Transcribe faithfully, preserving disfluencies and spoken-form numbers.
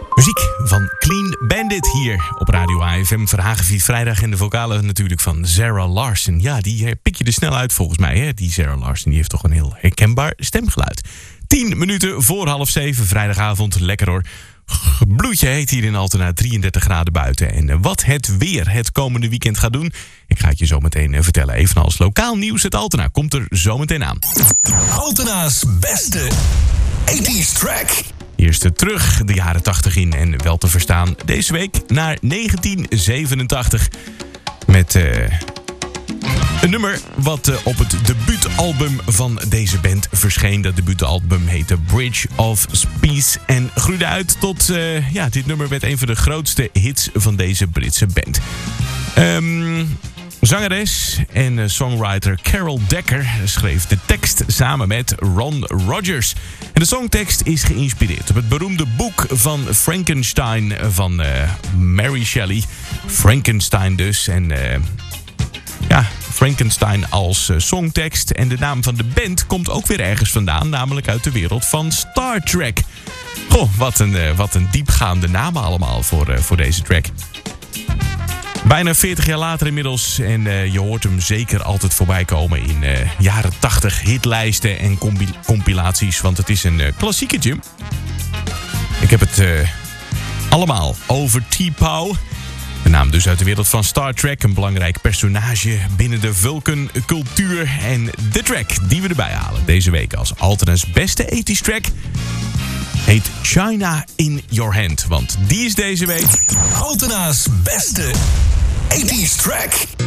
Muziek van Clean Bandit hier op Radio A F M. Verhagenvier vrijdag en de vocalen natuurlijk van Zara Larsson. Ja, die pik je er snel uit volgens mij. Hè? Die Zara Larsson die heeft toch een heel herkenbaar stemgeluid. Tien minuten voor half zeven, vrijdagavond. Lekker hoor. Bloedje heet hier in Altena, drieëndertig graden buiten. En wat het weer het komende weekend gaat doen, ik ga het je zo meteen vertellen. Evenals lokaal nieuws, het Altena komt er zo meteen aan. Altena's beste tachtiger track. Eerst terug de jaren tachtig in en wel te verstaan deze week naar negentien zevenentachtig. Met uh, een nummer wat uh, op het debuutalbum van deze band verscheen. Dat debuutalbum heette Bridge of Peace en groeide uit tot... Uh, ja, dit nummer werd een van de grootste hits van deze Britse band. Um, zangeres en songwriter Carol Decker schreef de tekst samen met Ron Rodgers. En de songtekst is geïnspireerd op het beroemde boek van Frankenstein van uh, Mary Shelley. Frankenstein dus. En uh, ja, Frankenstein als uh, songtekst. En de naam van de band komt ook weer ergens vandaan, namelijk uit de wereld van Star Trek. Goh, wat een, uh, wat een diepgaande namen allemaal voor, uh, voor deze track. Bijna veertig jaar later inmiddels. En uh, je hoort hem zeker altijd voorbij komen in uh, jaren tachtig hitlijsten en compi- compilaties. Want het is een uh, klassieketje. Ik heb het uh, allemaal over T'Pau. De naam dus uit de wereld van Star Trek. Een belangrijk personage binnen de Vulcan-cultuur. En de track die we erbij halen deze week als Altena's beste tachtiger track heet China in Your Hand. Want die is deze week Altena's beste tachtiger track.